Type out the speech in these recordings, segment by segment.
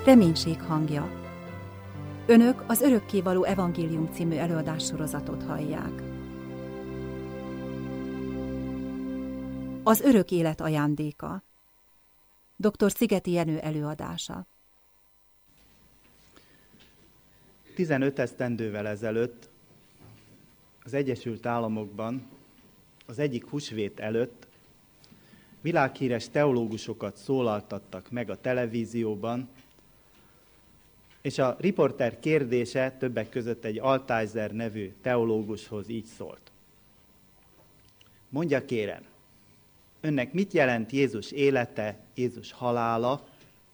Reménység hangja. Önök az Örökkévaló Evangélium című előadássorozatot hallják. Az örök élet ajándéka. Dr. Szigeti Jenő előadása. 15 esztendővel ezelőtt az Egyesült Államokban az egyik húsvét előtt világhíres teológusokat szólaltattak meg a televízióban, és a riporter kérdése többek között egy Altizer nevű teológushoz így szólt. Mondja kérem, önnek mit jelent Jézus élete, Jézus halála?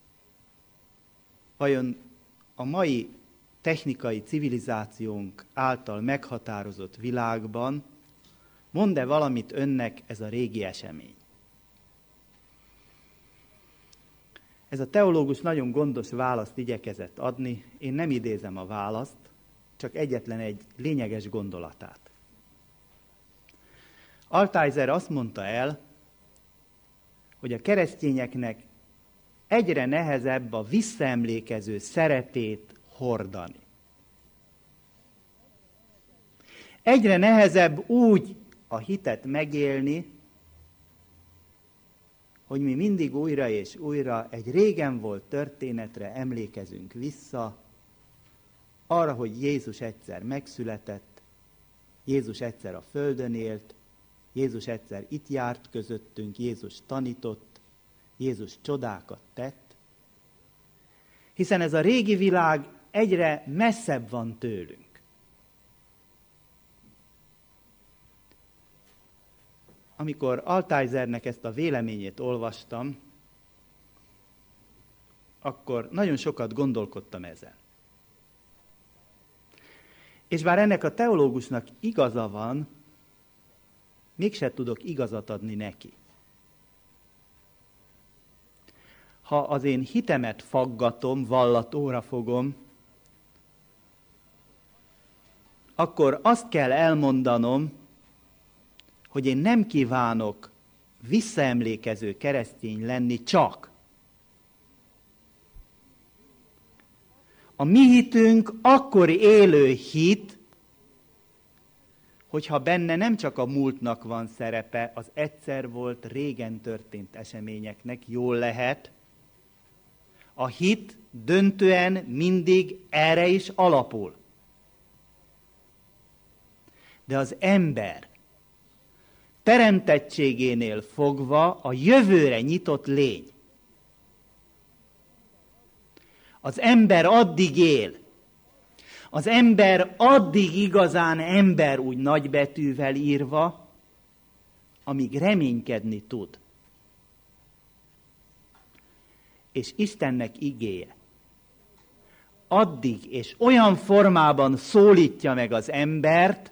Vajon a mai technikai civilizációnk által meghatározott világban mond-e valamit önnek ez a régi esemény? Ez a teológus nagyon gondos választ igyekezett adni, én nem idézem a választ, csak egyetlen egy lényeges gondolatát. Altizer azt mondta el, hogy a keresztényeknek egyre nehezebb a visszaemlékező szerepét hordani. Egyre nehezebb úgy a hitet megélni, hogy mi mindig újra és újra egy régen volt történetre emlékezünk vissza, arra, hogy Jézus egyszer megszületett, Jézus egyszer a földön élt, Jézus egyszer itt járt közöttünk, Jézus tanított, Jézus csodákat tett, hiszen ez a régi világ egyre messzebb van tőlünk. Amikor Altizernek ezt a véleményét olvastam, akkor nagyon sokat gondolkodtam ezen. És bár ennek a teológusnak igaza van, mégse tudok igazat adni neki. Ha az én hitemet faggatom, vallatóra fogom, akkor azt kell elmondanom, hogy én nem kívánok visszaemlékező keresztény lenni csak. A mi hitünk akkor élő hit, hogyha benne nem csak a múltnak van szerepe, az egyszer volt, régen történt eseményeknek, jól lehet. A hit döntően mindig erre is alapul. De az ember teremtettségénél fogva a jövőre nyitott lény. Az ember addig él. Az ember addig igazán ember, úgy nagybetűvel írva, amíg reménykedni tud. És Istennek igéje addig és olyan formában szólítja meg az embert,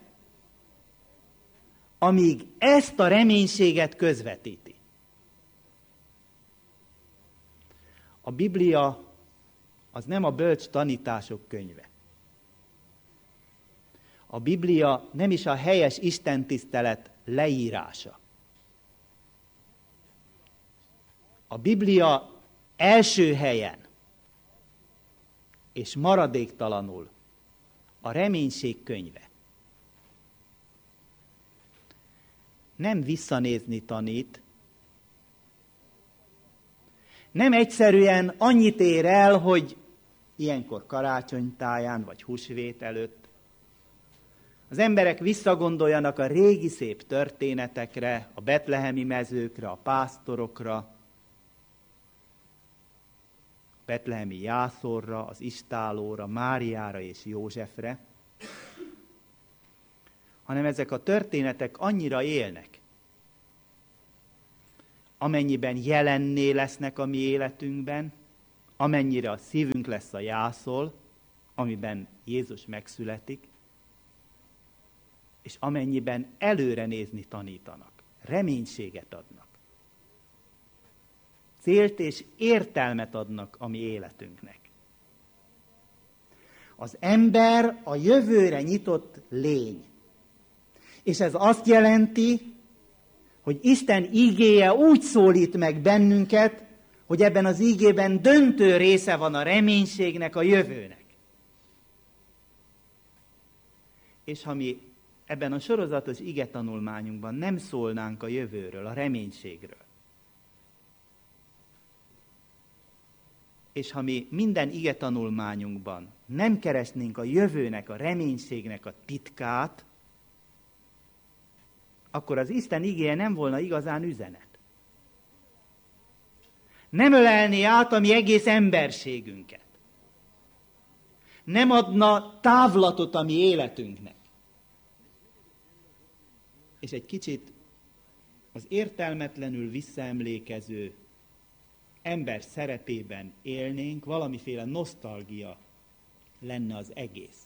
amíg ezt a reménységet közvetíti. A Biblia az nem a bölcs tanítások könyve. A Biblia nem is a helyes istentisztelet leírása. A Biblia első helyen és maradéktalanul a reménység könyve. Nem visszanézni tanít, nem egyszerűen annyit ér el, hogy ilyenkor karácsonytáján vagy húsvét előtt az emberek visszagondoljanak a régi szép történetekre, a betlehemi mezőkre, a pásztorokra, a betlehemi jászorra, az istállóra, Máriára és Józsefre, hanem ezek a történetek annyira élnek, amennyiben jelenné lesznek a mi életünkben, amennyire a szívünk lesz a jászol, amiben Jézus megszületik, és amennyiben előre nézni tanítanak, reménységet adnak, célt és értelmet adnak a mi életünknek. Az ember a jövőre nyitott lény. És ez azt jelenti, hogy Isten igéje úgy szólít meg bennünket, hogy ebben az ígében döntő része van a reménységnek, a jövőnek. És ha mi ebben a sorozatos igetanulmányunkban nem szólnánk a jövőről, a reménységről, és ha mi minden igetanulmányunkban nem keresnénk a jövőnek, a reménységnek a titkát, akkor az Isten igéje nem volna igazán üzenet. Nem ölelné át a mi egész emberségünket. Nem adna távlatot a mi életünknek. És egy kicsit az értelmetlenül visszaemlékező ember szerepében élnénk, valamiféle nosztalgia lenne az egész.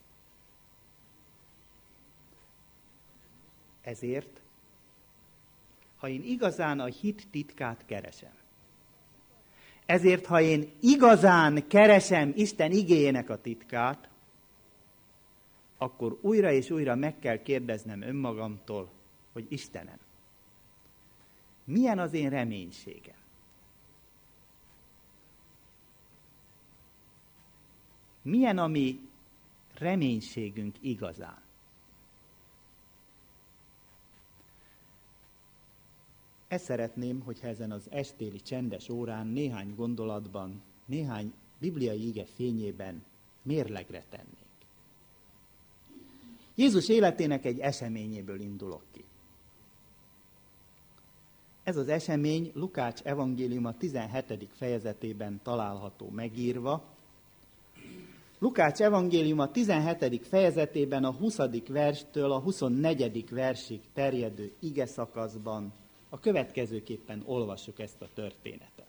Ezért, ha én igazán a hit titkát keresem, ezért, ha én igazán keresem Isten igéjének a titkát, akkor újra és újra meg kell kérdeznem önmagamtól, hogy Istenem, milyen az én reménységem? Milyen a mi reménységünk igazán? Ezt szeretném, hogyha ezen az estéli csendes órán néhány gondolatban, néhány bibliai ige fényében mérlegre tennénk. Jézus életének egy eseményéből indulok ki. Ez az esemény Lukács evangéliuma 17. fejezetében található megírva. Lukács evangéliuma 17. fejezetében a 20. verstől a 24. versig terjedő ige szakaszban a következőképpen olvassuk ezt a történetet.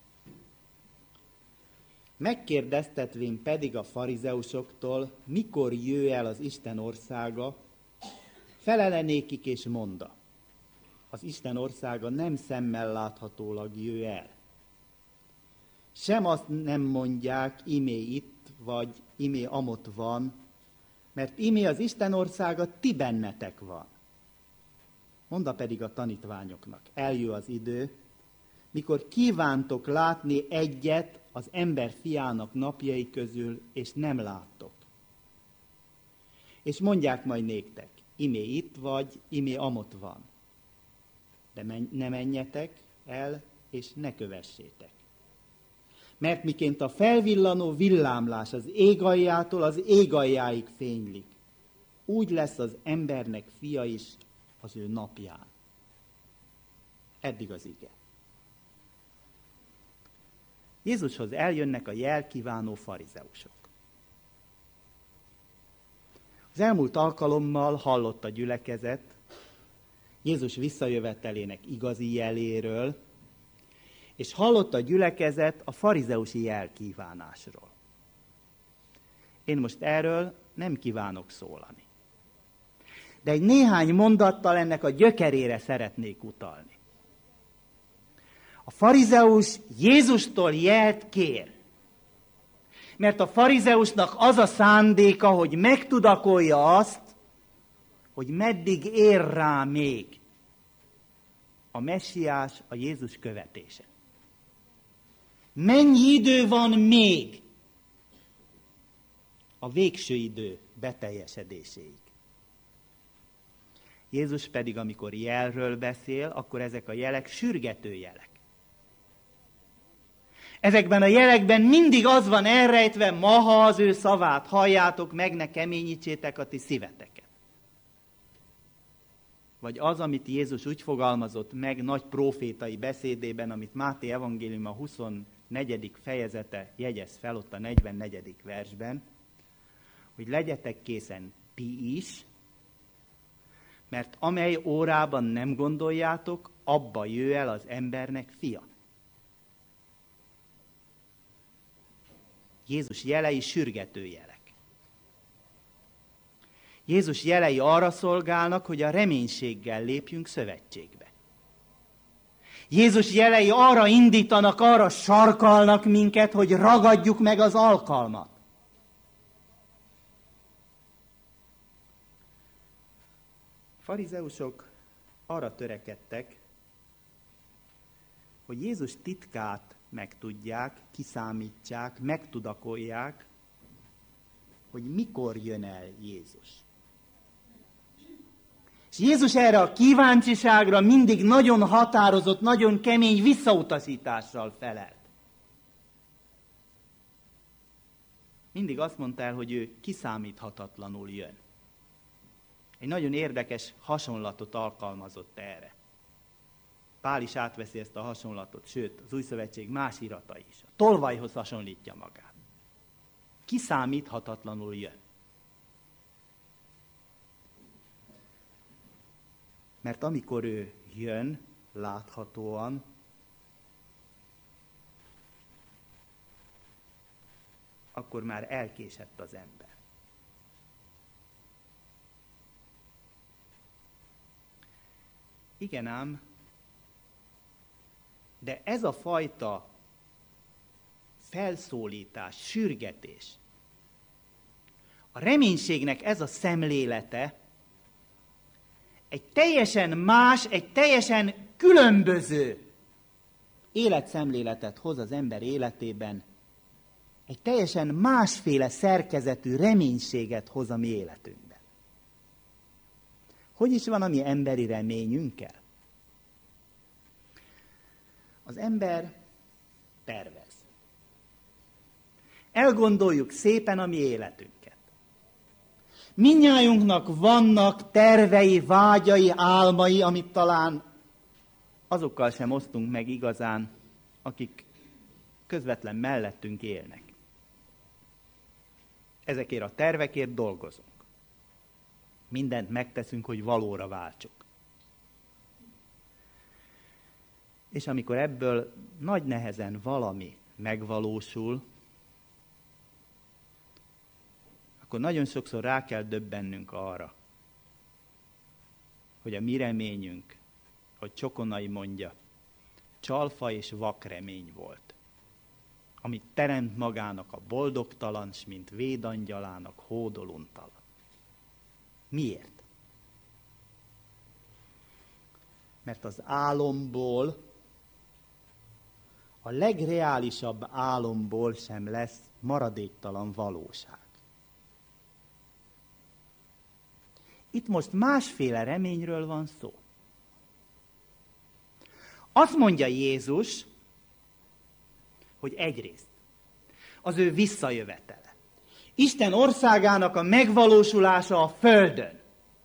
Megkérdeztetvén pedig a farizeusoktól, mikor jöjj el az Isten országa, felele nékik és monda, az Isten országa nem szemmel láthatólag jöjj el. Sem azt nem mondják, imé itt, vagy imé amott van, mert imé az Isten országa ti bennetek van. Monda pedig a tanítványoknak, eljön az idő, mikor kívántok látni egyet az ember fiának napjai közül, és nem láttok. És mondják majd néktek, imé itt vagy, imé amott van. De ne menjetek el, és ne kövessétek. Mert miként a felvillanó villámlás az ég aljától az ég aljáig fénylik, úgy lesz az embernek fia is az ő napján. Eddig az ige. Jézushoz eljönnek a jelkívánó farizeusok. Az elmúlt alkalommal hallott a gyülekezet Jézus visszajövetelének igazi jeléről, és hallott a gyülekezet a farizeusi jelkívánásról. Én most erről nem kívánok szólani. De egy néhány mondattal ennek a gyökerére szeretnék utalni. A farizeus Jézustól jelt kér. Mert a farizeusnak az a szándéka, hogy megtudakolja azt, hogy meddig ér rá még a messiás, a Jézus követése. Mennyi idő van még a végső idő beteljesedéséig? Jézus pedig, amikor jelről beszél, akkor ezek a jelek sürgető jelek. Ezekben a jelekben mindig az van elrejtve, ma, ha az ő szavát halljátok, meg ne keményítsétek a ti szíveteket. Vagy az, amit Jézus úgy fogalmazott meg nagy prófétai beszédében, amit Máté evangélium a 24. fejezete jegyez fel, ott a 44. versben, hogy legyetek készen ti is, mert amely órában nem gondoljátok, abba jöjj el az embernek fia. Jézus jelei sürgető jelek. Jézus jelei arra szolgálnak, hogy a reménységgel lépjünk szövetségbe. Jézus jelei arra indítanak, arra sarkalnak minket, hogy ragadjuk meg az alkalmat. A farizeusok arra törekedtek, hogy Jézus titkát megtudják, kiszámítsák, megtudakolják, hogy mikor jön el Jézus. És Jézus erre a kíváncsiságra mindig nagyon határozott, nagyon kemény visszautasítással felelt. Mindig azt mondta el, hogy ő kiszámíthatatlanul jön. Egy nagyon érdekes hasonlatot alkalmazott erre. Pál is átveszi ezt a hasonlatot, sőt, az Új Szövetség más iratai is. A tolvajhoz hasonlítja magát. Kiszámíthatatlanul jön. Mert amikor ő jön, láthatóan, akkor már elkésett az ember. Igen ám, de ez a fajta felszólítás, sürgetés, a reménységnek ez a szemlélete egy teljesen más, egy teljesen különböző életszemléletet hoz az ember életében, egy teljesen másféle szerkezetű reménységet hoz a mi életünkben. Hogy is van a mi emberi reményünkkel? Az ember tervez. Elgondoljuk szépen a mi életünket. Mindnyájunknak vannak tervei, vágyai, álmai, amit talán azokkal sem osztunk meg igazán, akik közvetlen mellettünk élnek. Ezekért a tervekért dolgozunk. Mindent megteszünk, hogy valóra váltsuk. És amikor ebből nagy nehezen valami megvalósul, akkor nagyon sokszor rá kell döbbennünk arra, hogy a mi reményünk, hogy Csokonai mondja, csalfa és vak remény volt, amit teremt magának a boldogtalan, s mint védangyalának hódoluntalan. Miért? Mert az álomból, a legreálisabb álomból sem lesz maradéktalan valóság. Itt most másféle reményről van szó. Azt mondja Jézus, hogy egyrészt az ő visszajövetele, Isten országának a megvalósulása a földön,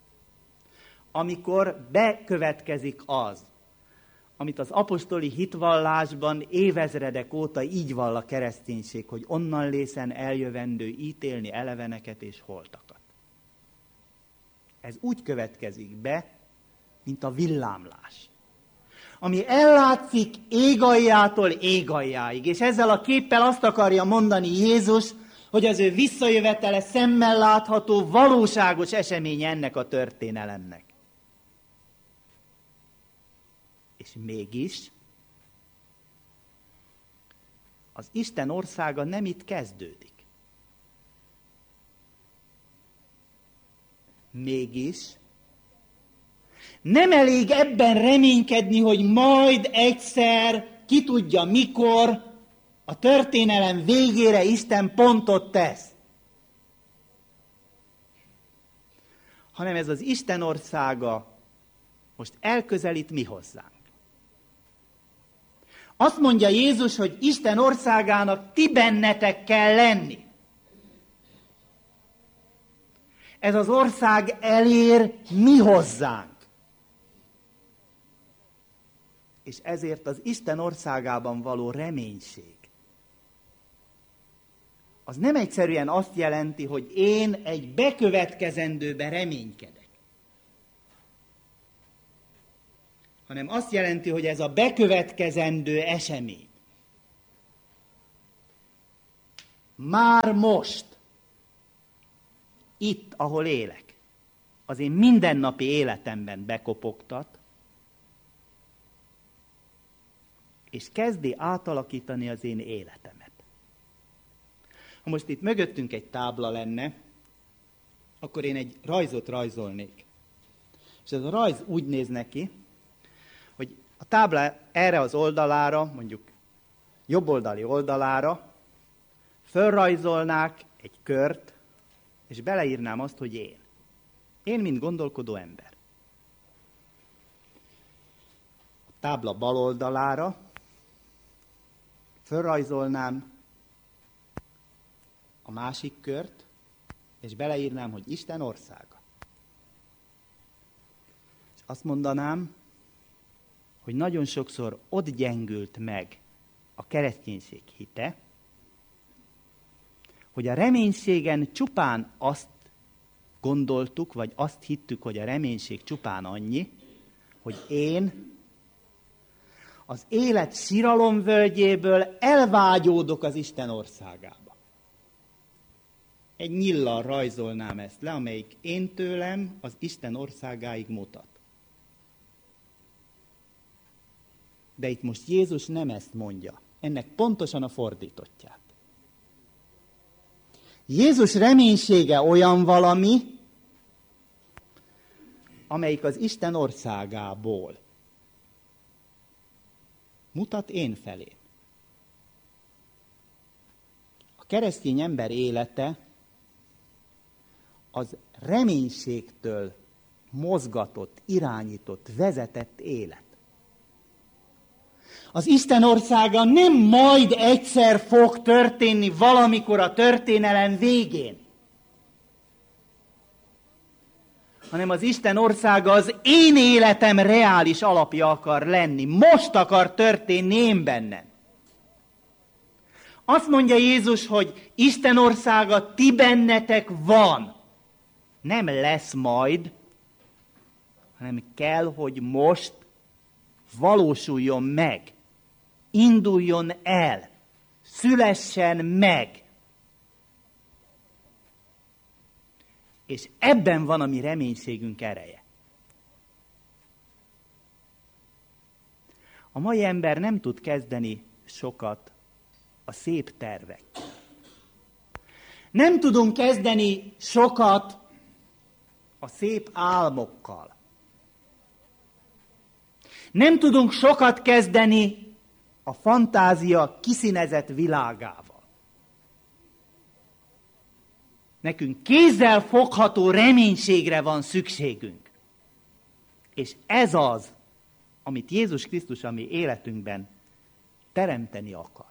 amikor bekövetkezik az, amit az apostoli hitvallásban évezredek óta így vall a kereszténység, hogy onnan lészen eljövendő ítélni eleveneket és holtakat. Ez úgy következik be, mint a villámlás, ami ellátszik égaljától égaljáig. És ezzel a képpel azt akarja mondani Jézus, hogy az ő visszajövetele szemmel látható, valóságos esemény ennek a történelemnek. És mégis az Isten országa nem itt kezdődik. Mégis nem elég ebben reménykedni, hogy majd egyszer, ki tudja mikor, a történelem végére Isten pontot tesz. Hanem ez az Isten országa most elközelít mi hozzánk. Azt mondja Jézus, hogy Isten országának ti bennetek kell lenni. Ez az ország elér mi hozzánk. És ezért az Isten országában való reménység az nem egyszerűen azt jelenti, hogy én egy bekövetkezendőbe reménykedek, hanem azt jelenti, hogy ez a bekövetkezendő esemény már most, itt, ahol élek, az én mindennapi életemben bekopogtat, és kezdi átalakítani az én életemet. Ha most itt mögöttünk egy tábla lenne, akkor én egy rajzot rajzolnék. És ez a rajz úgy néz neki, hogy a tábla erre az oldalára mondjuk jobboldali oldalára fölrajzolnák egy kört, és beleírnám azt, hogy én. Én, mint gondolkodó ember. A tábla bal oldalára fölrajzolnám a másik kört, és beleírnám, hogy Isten országa. És azt mondanám, hogy nagyon sokszor ott gyengült meg a kereszténység hite, hogy a reménységen csupán azt gondoltuk, vagy azt hittük, hogy a reménység csupán annyi, hogy én az élet siralomvölgyéből elvágyódok az Isten országába. Egy nyillal rajzolnám ezt le, amelyik én tőlem az Isten országáig mutat. De itt most Jézus nem ezt mondja, ennek pontosan a fordítottját. Jézus reménysége olyan valami, amelyik az Isten országából mutat én felém. A keresztény ember élete az reménységtől mozgatott, irányított, vezetett élet. Az Isten országa nem majd egyszer fog történni valamikor a történelem végén, hanem az Isten országa az én életem reális alapja akar lenni. Most akar történni én bennem. Azt mondja Jézus, hogy Isten országa ti bennetek van. Nem lesz majd, hanem kell, hogy most valósuljon meg. Induljon el. Szülessen meg. És ebben van a mi reménységünk ereje. A mai ember nem tud kezdeni sokat a szép tervekkel. Nem tudunk kezdeni sokat a szép álmokkal. Nem tudunk sokat kezdeni a fantázia kiszínezett világával. Nekünk kézzel fogható reménységre van szükségünk. És ez az, amit Jézus Krisztus a mi életünkben teremteni akar.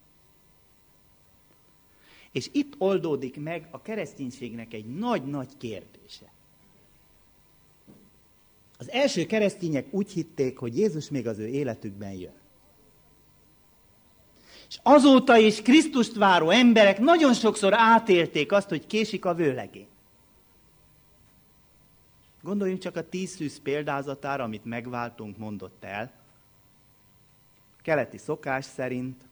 És itt oldódik meg a kereszténységnek egy nagy-nagy kérdése. Az első keresztények úgy hitték, hogy Jézus még az ő életükben jön. És azóta is Krisztust váró emberek nagyon sokszor átélték azt, hogy késik a vőlegény. Gondoljunk csak a 10 szűz példázatára, amit megváltunk mondott el. Keleti szokás szerint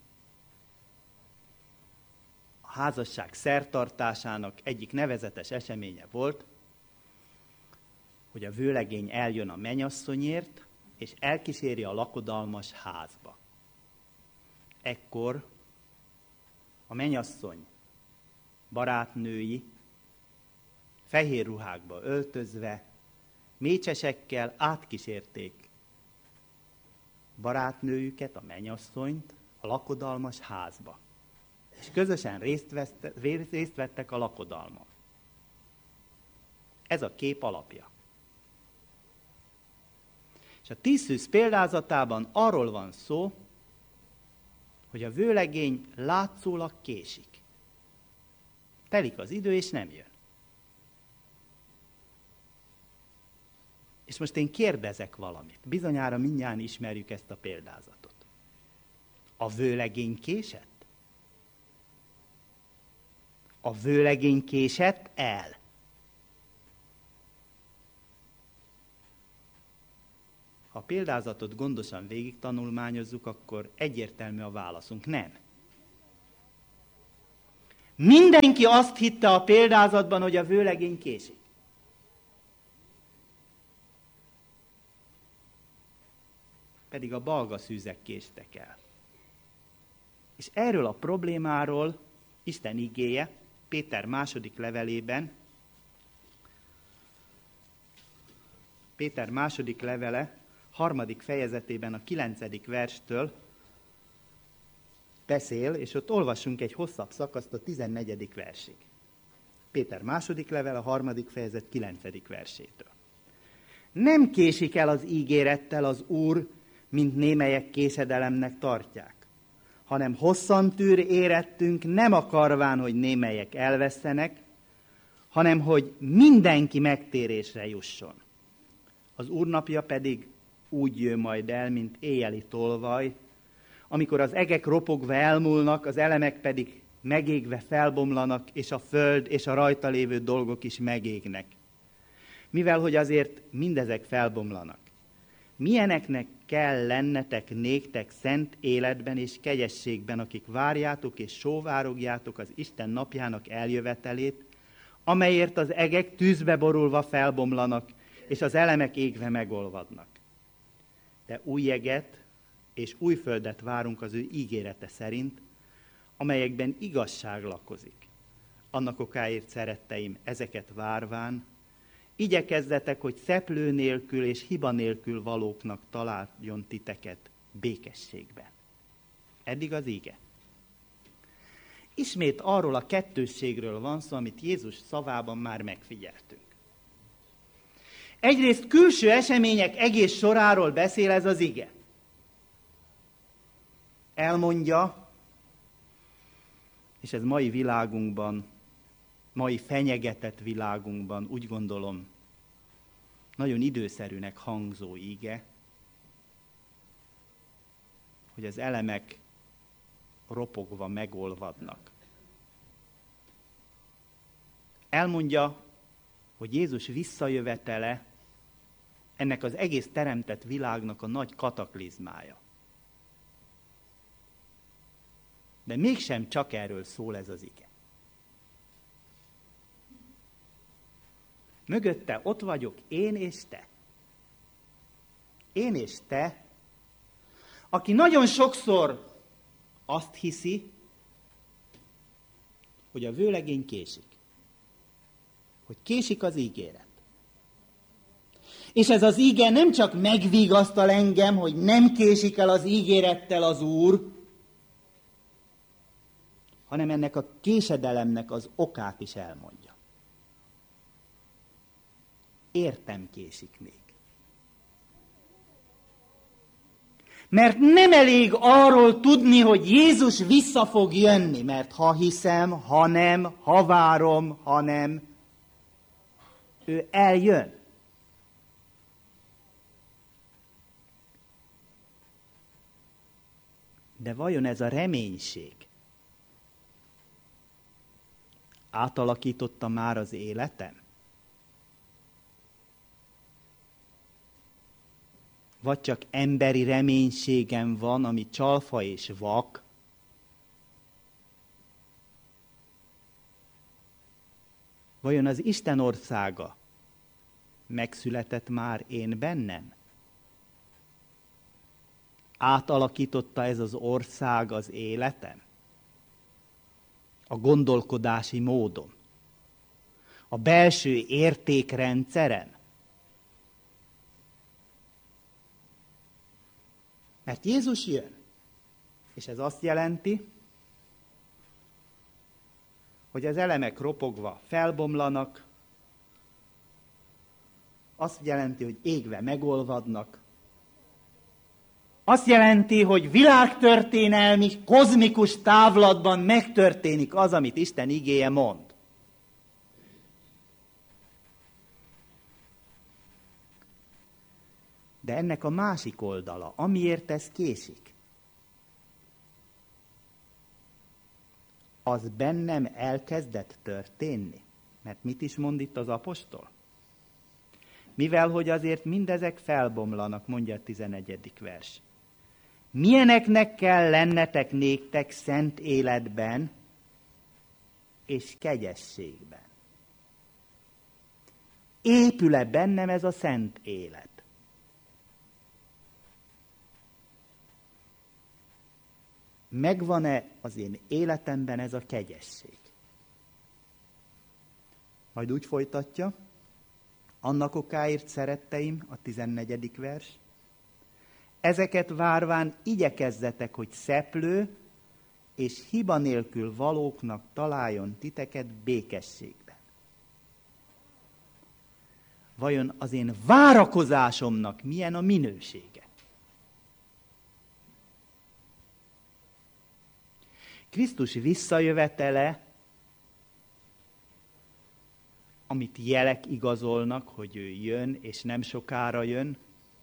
a házasság szertartásának egyik nevezetes eseménye volt, hogy a vőlegény eljön a mennyasszonyért, és elkíséri a lakodalmas házba. Ekkor a mennyasszony barátnői fehér ruhákba öltözve, mécsesekkel átkísérték barátnőjüket, a mennyasszonyt a lakodalmas házba. És közösen részt vettek a lakodalmon. Ez a kép alapja. És a 10 szűz példázatában arról van szó, hogy a vőlegény látszólag késik. Telik az idő, és nem jön. És most én kérdezek valamit. Bizonyára mindjárt ismerjük ezt a példázatot. A vőlegény késett? A vőlegény késett el? Ha a példázatot gondosan végig tanulmányozzuk, akkor egyértelmű a válaszunk. Nem. Mindenki azt hitte a példázatban, hogy a vőlegény késik. Pedig a balgaszűzek késtek el. És erről a problémáról Isten igéje Péter második levelében, Péter második levele 3. fejezetében a 9. verstől beszél, és ott olvassunk egy hosszabb szakaszt a 14. versig. Péter második level, a 3. fejezet 9. versétől. Nem késik el az ígérettel az Úr, mint némelyek késedelemnek tartják, hanem hosszan tűr érettünk, nem akarván, hogy némelyek elvesztenek, hanem hogy mindenki megtérésre jusson. Az Úr napja pedig úgy jön majd el, mint éjjeli tolvaj, amikor az egek ropogva elmúlnak, az elemek pedig megégve felbomlanak, és a föld és a rajta lévő dolgok is megégnek. Mivel, hogy azért mindezek felbomlanak. Milyeneknek kell lennetek néktek szent életben és kegyességben, akik várjátok és sóvárogjátok az Isten napjának eljövetelét, amelyért az egek tűzbe borulva felbomlanak, és az elemek égve megolvadnak. De új jeget és új földet várunk az ő ígérete szerint, amelyekben igazság lakozik. Annak okáért, szeretteim, ezeket várván, igyekezzetek, hogy szeplő nélkül és hiba nélkül valóknak találjon titeket békességben. Eddig az íge. Ismét arról a kettősségről van szó, amit Jézus szavában már megfigyeltünk. Egyrészt külső események egész soráról beszél ez az ige. Elmondja, és ez mai világunkban, mai fenyegetett világunkban úgy gondolom, nagyon időszerűnek hangzó íge, hogy az elemek ropogva megolvadnak. Elmondja, hogy Jézus visszajövetele ennek az egész teremtett világnak a nagy kataklizmája. De mégsem csak erről szól ez az ige. Mögötte ott vagyok én és te. Én és te, aki nagyon sokszor azt hiszi, hogy a vőlegény késik. Hogy késik az ígéret. És ez az íge nem csak megvigasztal engem, hogy nem késik el az ígérettel az Úr, hanem ennek a késedelemnek az okát is elmondja. Értem, késik még. Mert nem elég arról tudni, hogy Jézus vissza fog jönni, mert ha hiszem, ha nem, ha várom, ha nem, ő eljön. De vajon ez a reménység átalakította már az életem? Vagy csak emberi reménységem van, ami csalfa és vak? Vajon az Isten országa megszületett már én bennem? Átalakította ez az ország az életem? A gondolkodási módom? A belső értékrendszerem? Mert Jézus jön, és ez azt jelenti, hogy az elemek ropogva felbomlanak, azt jelenti, hogy égve megolvadnak, azt jelenti, hogy világtörténelmi, kozmikus távlatban megtörténik az, amit Isten igéje mond. De ennek a másik oldala, amiért ez késik, az bennem elkezdett történni. Mert mit is mond itt az apostol? Mivel, hogy azért mindezek felbomlanak, mondja a 11. vers. Milyeneknek kell lennetek néktek szent életben és kegyességben? Épül-e bennem ez a szent élet? Megvan-e az én életemben ez a kegyesség? Majd úgy folytatja, annak okáért, szeretteim, a 14. vers, ezeket várván igyekezzetek, hogy szeplő és hiba nélkül valóknak találjon titeket békességben. Vajon az én várakozásomnak milyen a minősége? Krisztus visszajövetele, amit jelek igazolnak, hogy ő jön, és nem sokára jön,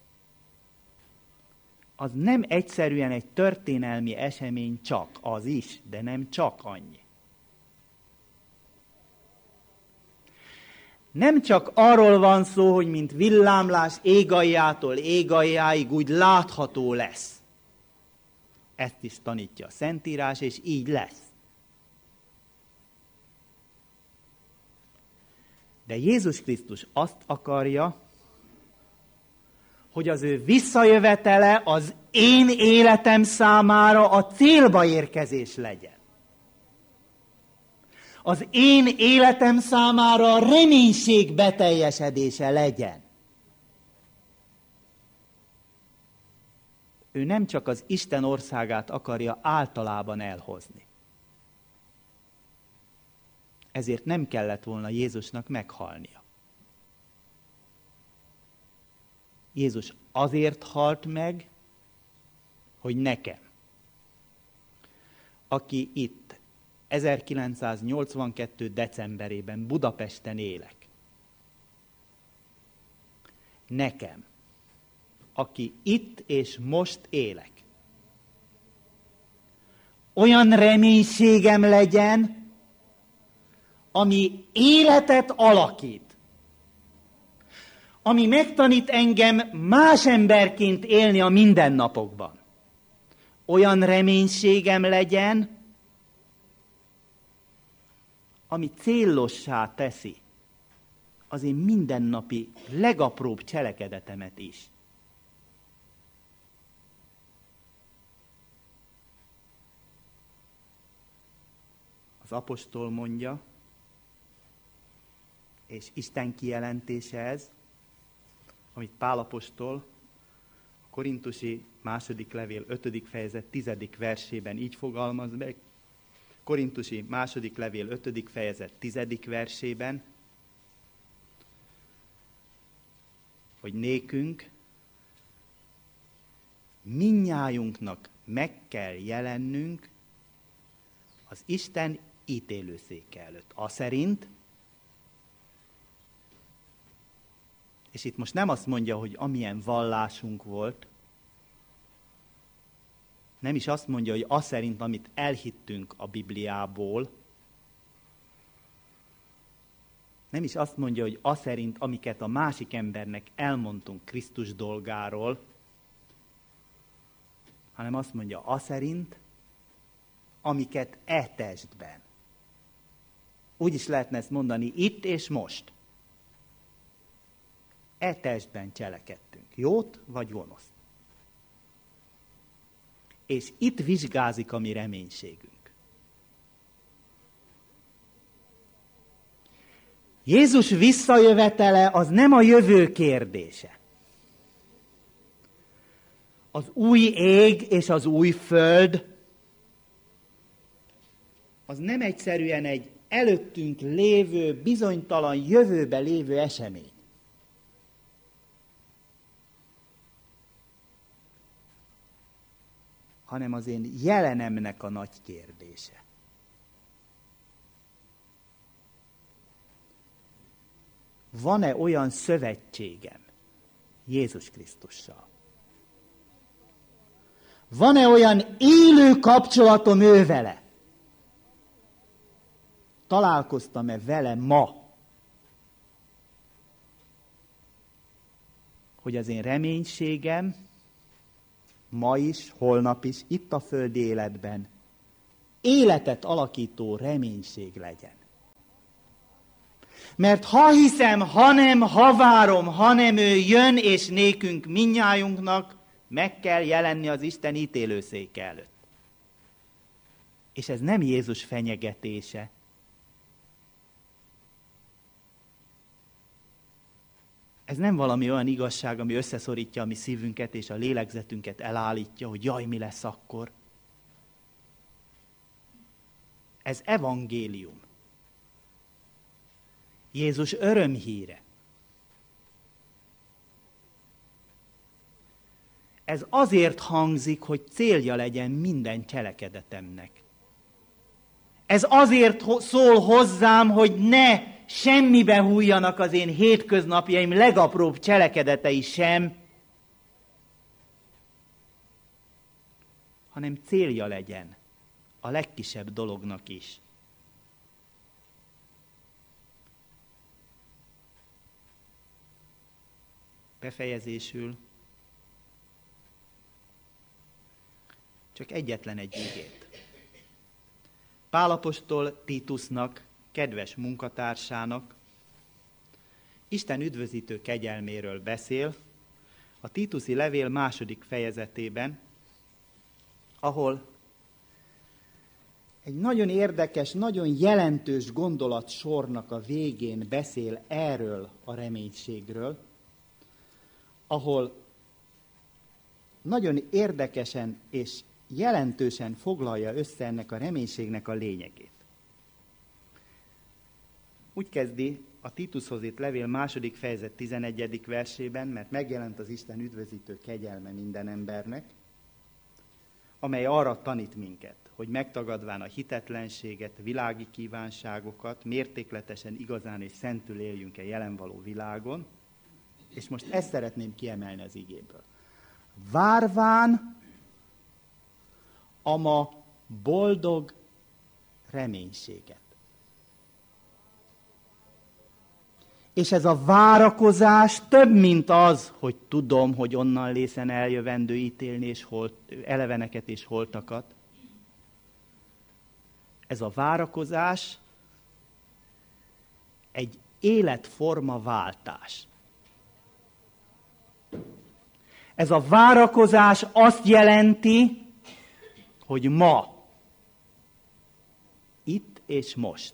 az nem egyszerűen egy történelmi esemény csak, az is, de nem csak annyi. Nem csak arról van szó, hogy mint villámlás égaljától égaljáig úgy látható lesz. Ezt is tanítja a Szentírás, és így lesz. De Jézus Krisztus azt akarja, hogy az ő visszajövetele az én életem számára a célba érkezés legyen. Az én életem számára a reménység beteljesedése legyen. Ő nem csak az Isten országát akarja általában elhozni. Ezért nem kellett volna Jézusnak meghalnia. Jézus azért halt meg, hogy nekem, aki itt 1982. decemberében Budapesten élek, nekem, aki itt és most élek, olyan reménységem legyen, ami életet alakít, ami megtanít engem más emberként élni a mindennapokban. Olyan reménységem legyen, ami célossá teszi az én mindennapi legapróbb cselekedetemet is. Az apostol mondja, és Isten kijelentése ez, amit Pál apostol a Korintusi második levél 5. fejezet 10. versében így fogalmaz meg. Korintusi második levél 5. fejezet 10. versében, hogy nékünk, mindnyájunknak meg kell jelennünk az Isten ítélőszéke előtt. Aszerint, és itt most nem azt mondja, hogy amilyen vallásunk volt, nem is azt mondja, hogy az szerint, amit elhittünk a Bibliából, nem is azt mondja, hogy az szerint, amiket a másik embernek elmondtunk Krisztus dolgáról, hanem azt mondja, az szerint, amiket testben. Úgy is lehetne ezt mondani itt és most. Testben cselekedtünk. Jót vagy gonoszt. És itt vizsgázik a mi reménységünk. Jézus visszajövetele az nem a jövő kérdése. Az új ég és az új föld az nem egyszerűen egy előttünk lévő, bizonytalan jövőbe lévő esemény. Hanem az én jelenemnek a nagy kérdése. Van-e olyan szövetségem Jézus Krisztussal? Van-e olyan élő kapcsolatom ő vele? Találkoztam-e vele ma? Hogy az én reménységem ma is, holnap is, itt a földi életben életet alakító reménység legyen. Mert ha hiszem, ha nem, ha várom, hanem ő jön, és nékünk mindnyájunknak meg kell jelenni az Isten ítélőszéke előtt. És ez nem Jézus fenyegetése. Ez nem valami olyan igazság, ami összeszorítja a mi szívünket, és a lélegzetünket elállítja, hogy jaj, mi lesz akkor. Ez evangélium. Jézus örömhíre. Ez azért hangzik, hogy célja legyen minden cselekedetemnek. Ez azért szól hozzám, hogy ne semmibe hújjanak az én hétköznapjaim legapróbb cselekedetei sem, hanem célja legyen a legkisebb dolognak is. Befejezésül csak egyetlen egy igét. Pál apostol Titusnak, kedves munkatársának, Isten üdvözítő kegyelméről beszél a Tituszi levél 2. fejezetében, ahol egy nagyon érdekes, nagyon jelentős gondolatsornak a végén beszél erről a reménységről, ahol nagyon érdekesen és jelentősen foglalja össze ennek a reménységnek a lényegét. Úgy kezdi a Titushoz írt levél 2. fejezet 11. versében, mert megjelent az Isten üdvözítő kegyelme minden embernek, amely arra tanít minket, hogy megtagadván a hitetlenséget, világi kívánságokat, mértékletesen, igazán és szentül éljünk a jelenvaló világon, és most ezt szeretném kiemelni az igéből. Várván a ma boldog reménységet. És ez a várakozás több, mint az, hogy tudom, hogy onnan lészen eljövendő ítélni és eleveneket és holtakat. Ez a várakozás egy életformaváltás. Ez a várakozás azt jelenti, hogy ma, itt és most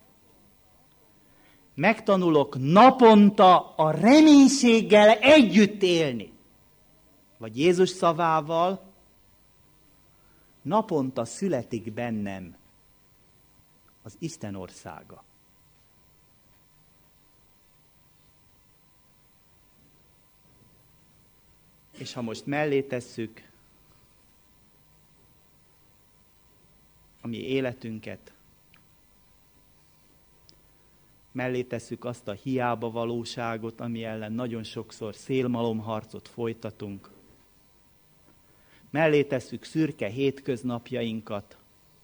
megtanulok naponta a reménységgel együtt élni. Vagy Jézus szavával, naponta születik bennem az Isten országa. És ha most mellé tesszük a mi életünket, mellé tesszük azt a hiába valóságot, ami ellen nagyon sokszor szélmalomharcot folytatunk, mellé tesszük szürke hétköznapjainkat,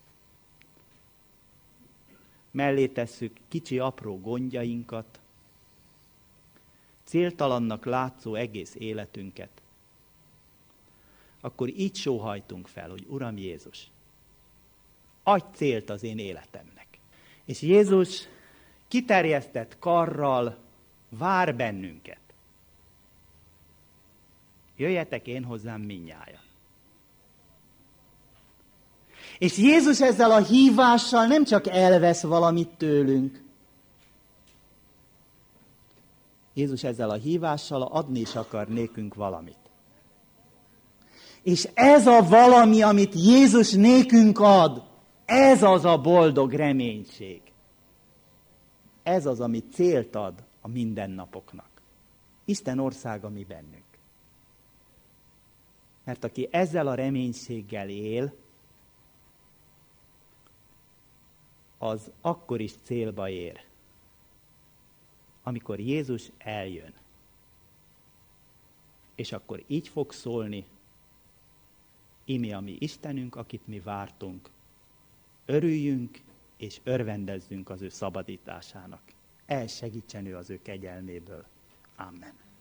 mellé tesszük kicsi apró gondjainkat, céltalannak látszó egész életünket, akkor így sóhajtunk fel, hogy Uram Jézus, adj célt az én életemnek. És Jézus kiterjesztett karral vár bennünket. Jöjjetek én hozzám mindnyájan. És Jézus ezzel a hívással nem csak elvesz valamit tőlünk. Jézus ezzel a hívással adni is akar nékünk valamit. És ez a valami, amit Jézus nékünk ad, ez az a boldog reménység. Ez az, ami célt ad a mindennapoknak. Isten országa mi bennünk. Mert aki ezzel a reménységgel él, az akkor is célba ér, amikor Jézus eljön. És akkor így fog szólni, íme a mi Istenünk, akit mi vártunk, örüljünk és örvendezzünk az ő szabadításának. El segítsen ő az ő kegyelméből. Amen.